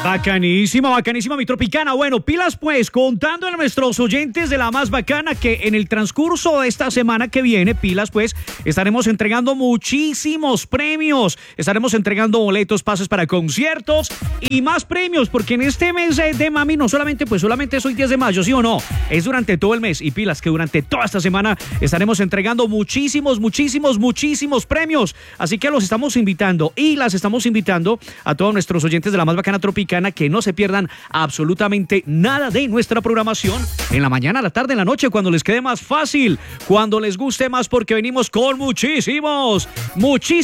Bacanísima, bacanísima mi tropicana. Bueno, pilas pues, contándole a nuestros oyentes de la más bacana que en el transcurso de esta semana que viene, pilas pues, estaremos entregando muchísimos premios. Estaremos entregando boletos, pases para conciertos y más premios, porque en este mes de Mami no solamente, pues solamente es hoy 10 de mayo, ¿sí o no? Es durante todo el mes y pilas que durante toda esta semana estaremos entregando muchísimos premios. Así que los estamos invitando y las estamos invitando a todos nuestros oyentes de la más bacana tropicana que no se pierdan absolutamente nada de nuestra programación en la mañana, la tarde, en la noche, cuando les quede más fácil, cuando les guste más, porque venimos con muchísimos